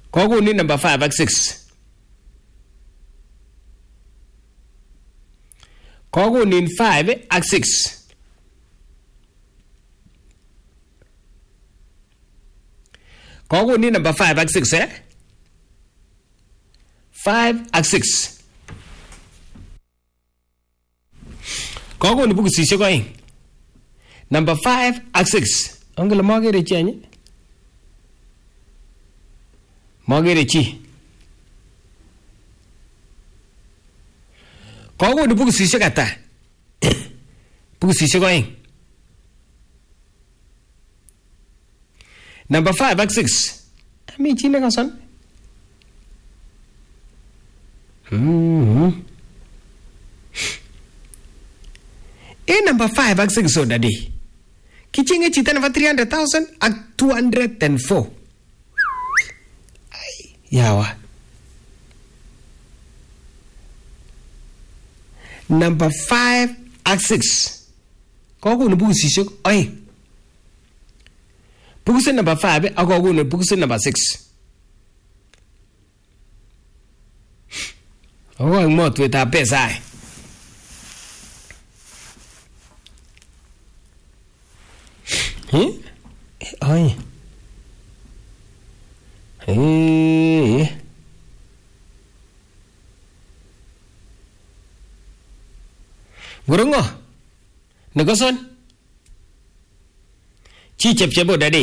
Kokonin number 5 ak 6. Kokonin 5 ak 6. Kokonin number 5 ak 6 5 ak 6. Kokonin bukisishek oeng. Number 5 ak 6. Ongele magere chi any? Magere chi. Kokonin bukisishek ata? Bukisishek oeng. Number 5 ak 6. Mi chi nekason? Number 5 ak 6 so daddy. Kichenge chita number 300,000 ak 204. Yawa. Number 5 ak 6. Kokonin bukisishek oeng. Bukusit number 5 ak kokonin bukusit number 6. Okoin motwetab pesa ai. Oi. Gurungo. Nagason. Chi chep-chep daddy.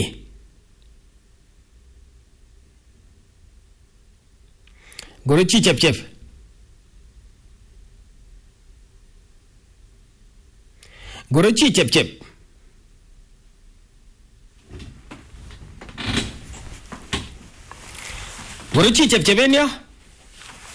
Guru chi chep-chep. Guru chi chep-chep. Guru chi chep-chep en yo.